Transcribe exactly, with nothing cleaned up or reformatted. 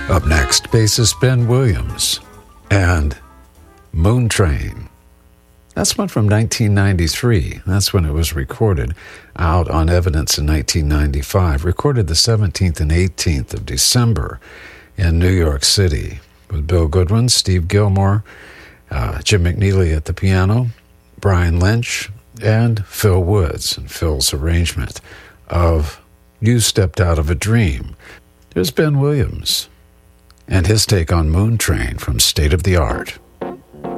Up next, bassist Ben Williams and Moon Train. That's one from nineteen ninety-three. That's when it was recorded. Out on Evidence in nineteen ninety-five. Recorded the seventeenth and eighteenth of December in New York City with Bill Goodwin, Steve Gilmore, uh, Jim McNeely at the piano, Brian Lynch, and Phil Woods, and Phil's arrangement of You Stepped Out of a Dream. There's Ben Williams and his take on Moon Train from State of the Art.